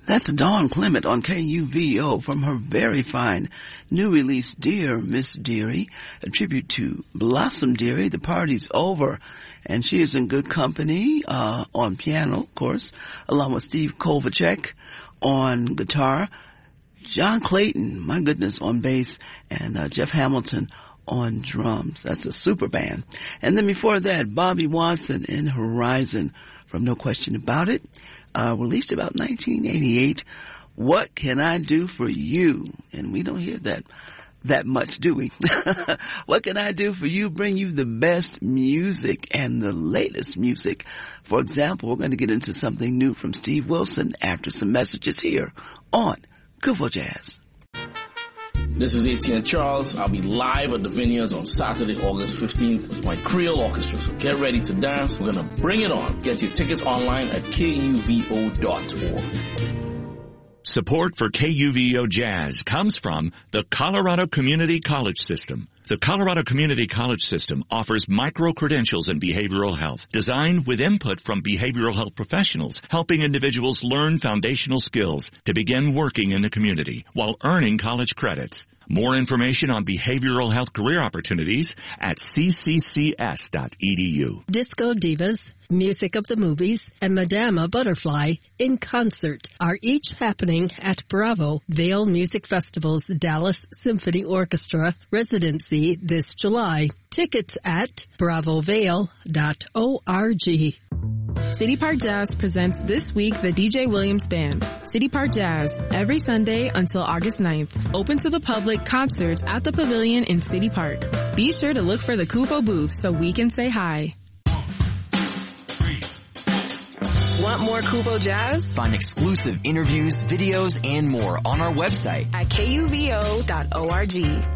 That's Dawn Clement on KUVO from her very fine new release, Dear Miss Dearie, a tribute to Blossom Dearie. The party's over, and she is in good company on piano, of course, along with Steve Kovacek on guitar, John Clayton, my goodness, on bass, and Jeff Hamilton on drums. That's a super band. And then before that, Bobby Watson in Horizon from No Question About It. Released about 1988. What Can I Do for You? And we don't hear that much, do we? What Can I Do for You? Bring you the best music and the latest music. For example, we're going to get into something new from Steve Wilson after some messages here on Kuvo Jazz. This is ATN Charles. I'll be live at the Vineyards on Saturday, August 15th with my Creole Orchestra. So get ready to dance. We're going to bring it on. Get your tickets online at kuvo.org. Support for KUVO Jazz comes from the Colorado Community College System. The Colorado Community College System offers micro-credentials in behavioral health, designed with input from behavioral health professionals, helping individuals learn foundational skills to begin working in the community while earning college credits. More information on behavioral health career opportunities at cccs.edu. Disco Divas, Music of the Movies, and Madama Butterfly in concert are each happening at Bravo Vale Music Festival's Dallas Symphony Orchestra residency this July. Tickets at bravovale.org. City Park Jazz presents this week the DJ Williams Band. City Park Jazz, every Sunday until August 9th. Open to the public, concerts at the Pavilion in City Park. Be sure to look for the Kuvo booth so we can say hi. Want more Kuvo Jazz? Find exclusive interviews, videos, and more on our website at kuvo.org.